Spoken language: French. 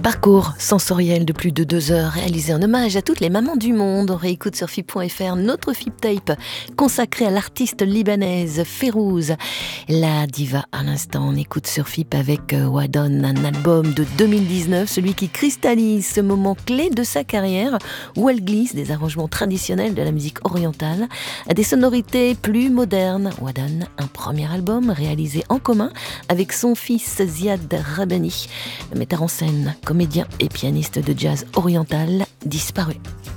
Parcours sensoriel de plus de 2 heures réalisé en hommage à toutes les mamans du monde. On réécoute sur FIP.fr notre FIP Tape consacré à l'artiste libanaise Férouz. La diva à l'instant, on écoute sur FIP avec Wadon, un album de 2019, celui qui cristallise ce moment clé de sa carrière où elle glisse des arrangements traditionnels de la musique orientale à des sonorités plus modernes. Wadon, un premier album réalisé en commun avec son fils Ziad Rabbani, le metteur en scène, comédien et pianiste de jazz oriental disparu.